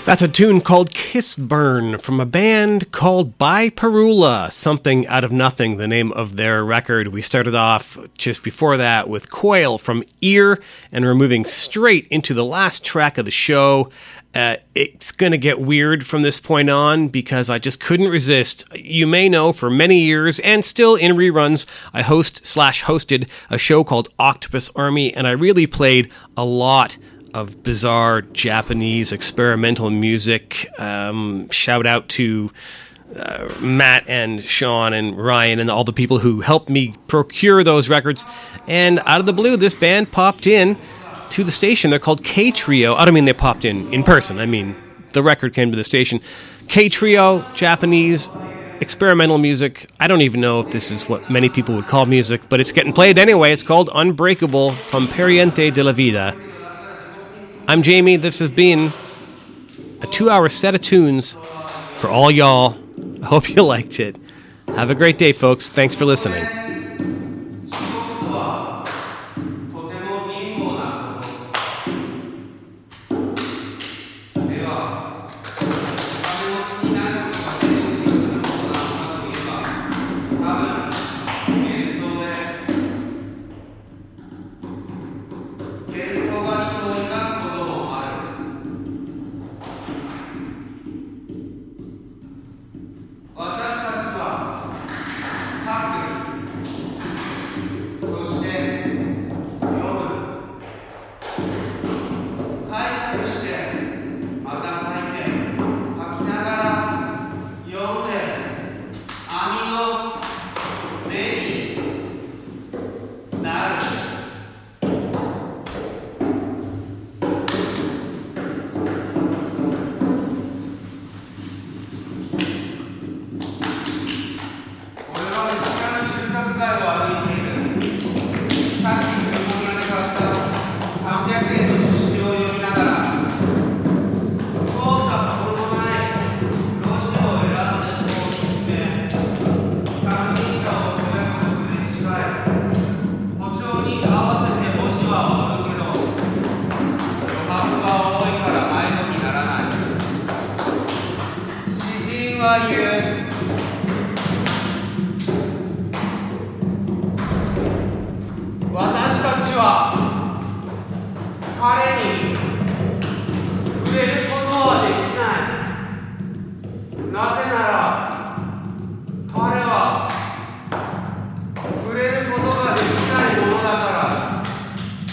That's a tune called Kiss Burn from a band called By Perula, Something Out of Nothing, the name of their record. We started off just before that with Coil from Ear, and we're moving straight into the last track of the show. It's going to get weird from this point on because I just couldn't resist. You may know for many years and still in reruns, I hosted a show called Octopus Army, and I really played a lot of bizarre Japanese experimental music. Shout out to Matt and Sean and Ryan and all the people who helped me procure those records. And out of the blue, this band popped in to the station. They're called K-Trio. I don't mean they popped in person. I mean the record came to the station. K-Trio, Japanese experimental music. I don't even know if this is what many people would call music, but it's getting played anyway. It's called Unbreakable from Pariente de la Vida. I'm Jamie. This has been a 2-hour set of tunes for all y'all. I hope you liked it. Have a great day, folks. Thanks for listening.